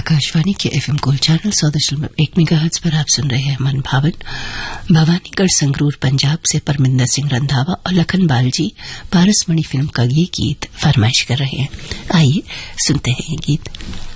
आकाशवाणी के FM gold channel 100.1 megahertz पर आप सुन रहे हैं मन भावन। भवानीगढ़ संगरूर पंजाब से परमिंदर सिंह रंधावा और लखन बालजी पारसमणि फिल्म का ये गीत फरमाइश कर रहे हैं। आइए सुनते हैं ये गीत।